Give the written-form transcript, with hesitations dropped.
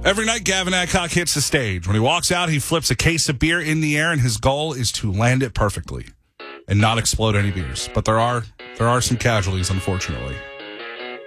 Every night, Gavin Adcock hits the stage. When he walks out, he flips a case of beer in the air, and his goal is to land it perfectly and not explode any beers. But there are some casualties, unfortunately.